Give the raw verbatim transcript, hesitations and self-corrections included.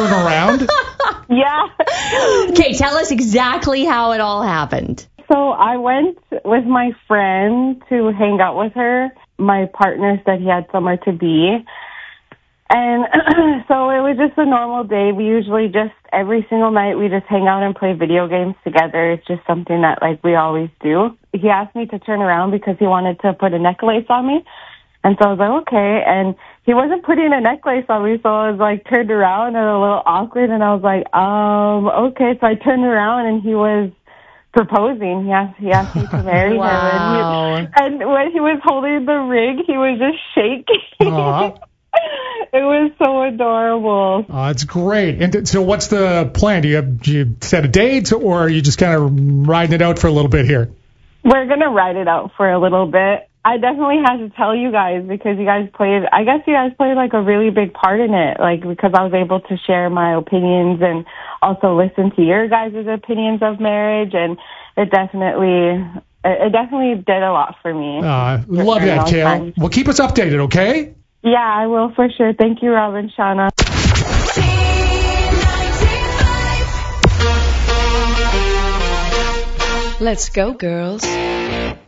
turn around? Yeah. Okay, tell us exactly how it all happened. So I went with my friend to hang out with her. My partner said he had somewhere to be. And so it was just a normal day. We usually just, every single night, we just hang out and play video games together. It's just something that, like, we always do. He asked me to turn around because he wanted to put a necklace on me. And so I was like, okay. And he wasn't putting a necklace on me, so I was, like, turned around and a little awkward. And I was like, um, okay. So I turned around and he was proposing. He asked, he asked me to marry Wow. him. And, he, and when he was holding the ring, he was just shaking. Aw. It was so adorable. Oh, that's great. And so what's the plan? Do you, have, do you set a date, or are you just kind of riding it out for a little bit here? We're going to ride it out for a little bit. I definitely had to tell you guys because you guys played, I guess you guys played like a really big part in it, like because I was able to share my opinions and also listen to your guys' opinions of marriage, and it definitely, it definitely did a lot for me. Uh, love that, Kale. Well, keep us updated, okay? Yeah, I will for sure. Thank you, Robin, Shauna. Let's go, girls.